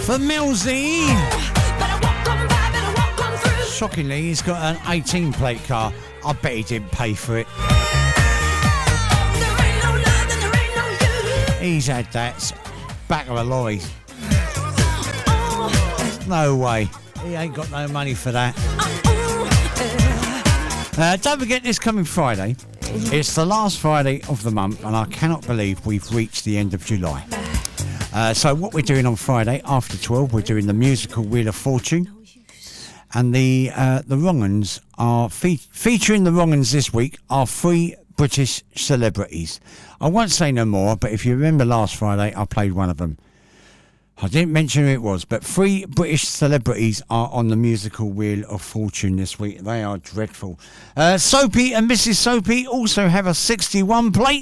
For Millsy. Shockingly, he's got an 18 plate car. I bet he didn't pay for it. He's had that back of a lorry. No way. He ain't got no money for that. Don't forget this coming Friday. It's the last Friday of the month, and I cannot believe we've reached the end of July. So what we're doing on Friday after 12, we're doing the musical Wheel of Fortune. And the Wrong-uns are featuring the Wrong-uns this week are 3 British celebrities. I won't say no more, but if you remember last Friday, I played one of them. I didn't mention who it was, but 3 British celebrities are on the musical Wheel of Fortune this week. They are dreadful. Soapy and Mrs. Soapy also have a 61 plate.